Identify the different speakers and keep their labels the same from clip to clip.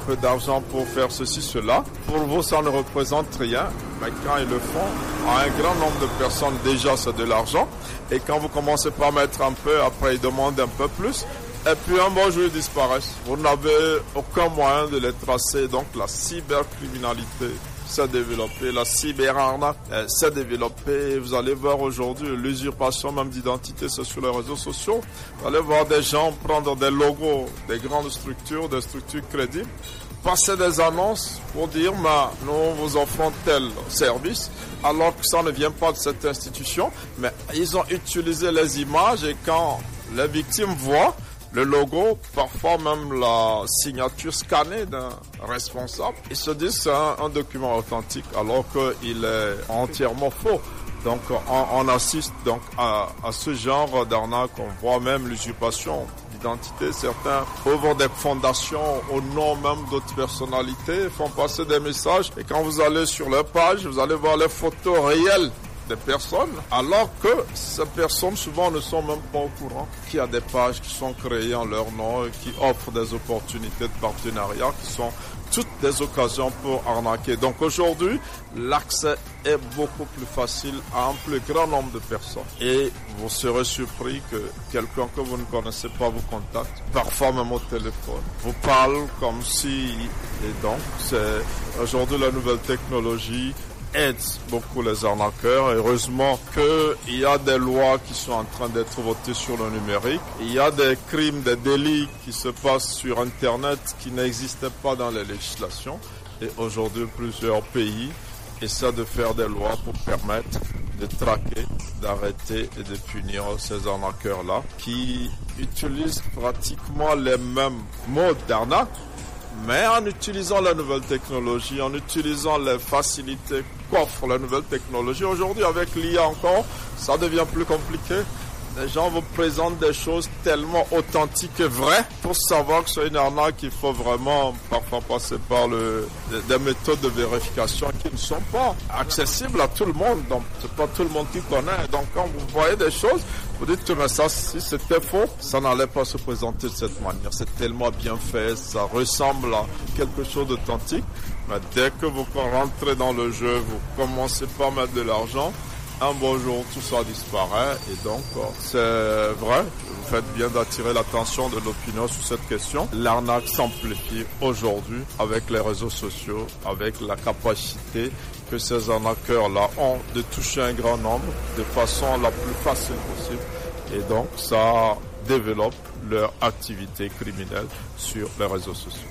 Speaker 1: peu d'argent pour faire ceci, cela. Pour vous, ça ne représente rien. Mais quand ils le font, à un grand nombre de personnes, déjà, c'est de l'argent. Et quand vous commencez par mettre un peu, après, ils demandent un peu plus. Et puis, un bon jour, ils disparaissent. Vous n'avez aucun moyen de les tracer. Donc, la cybercriminalité s'est développée, la cyberarnaque s'est développée. Vous allez voir aujourd'hui l'usurpation même d'identité sur les réseaux sociaux. Vous allez voir des gens prendre des logos des grandes structures, des structures crédibles, passer des annonces pour dire nous vous offrons tel service, alors que ça ne vient pas de cette institution. Mais ils ont utilisé les images et quand les victimes voient le logo, parfois même la signature scannée d'un responsable, ils se disent que c'est un document authentique alors qu'il est entièrement faux. Donc on assiste donc à ce genre d'arnaque. On voit même l'usurpation d'identité. Certains ouvrent des fondations au nom même d'autres personnalités, font passer des messages et quand vous allez sur leur page, vous allez voir les photos réelles des personnes, alors que ces personnes souvent ne sont même pas au courant qu'il y a des pages qui sont créées en leur nom et qui offrent des opportunités de partenariat qui sont toutes des occasions pour arnaquer. Donc aujourd'hui, l'accès est beaucoup plus facile à un plus grand nombre de personnes. Et vous serez surpris que quelqu'un que vous ne connaissez pas vous contacte, parfois même au téléphone, vous parle comme si... Et donc, c'est aujourd'hui la nouvelle technologie aide beaucoup les arnaqueurs. Heureusement qu'il y a des lois qui sont en train d'être votées sur le numérique. Il y a des crimes, des délits qui se passent sur Internet qui n'existaient pas dans les législations. Et aujourd'hui, plusieurs pays essaient de faire des lois pour permettre de traquer, d'arrêter et de punir ces arnaqueurs-là qui utilisent pratiquement les mêmes modes d'arnaque, mais en utilisant la nouvelle technologie, en utilisant les facilités qu'offre la nouvelle technologie. Aujourd'hui, avec l'IA encore, ça devient plus compliqué. Les gens vous présentent des choses tellement authentiques et vraies. Pour savoir que c'est une arnaque, il faut vraiment parfois passer par des méthodes de vérification qui ne sont pas accessibles à tout le monde. Donc, c'est pas tout le monde qui connaît. Donc, quand vous voyez des choses, vous dites que mais ça, si c'était faux, ça n'allait pas se présenter de cette manière. C'est tellement bien fait, ça ressemble à quelque chose d'authentique. Mais dès que vous rentrez dans le jeu, vous commencez par mettre de l'argent, un beau jour, tout ça disparaît. Et donc, c'est vrai, vous faites bien d'attirer l'attention de l'opinion sur cette question. L'arnaque s'amplifie aujourd'hui avec les réseaux sociaux, avec la capacité que ces arnaqueurs-là ont de toucher un grand nombre de façon la plus facile possible. Et donc, ça développe leur activité criminelle sur les réseaux sociaux.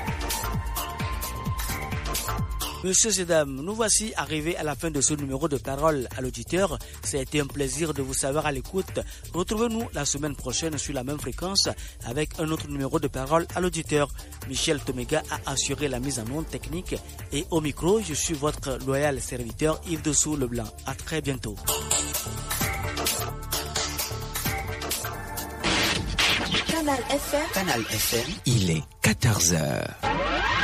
Speaker 2: Messieurs et dames, nous voici arrivés à la fin de ce numéro de Parole à l'auditeur. Ça a été un plaisir de vous savoir à l'écoute. Retrouvez-nous la semaine prochaine sur la même fréquence avec un autre numéro de Parole à l'auditeur. Michel Tomega a assuré la mise en onde technique et au micro, je suis votre loyal serviteur Yves Dessous Leblanc. À très bientôt.
Speaker 3: Canal FM, il est 14h.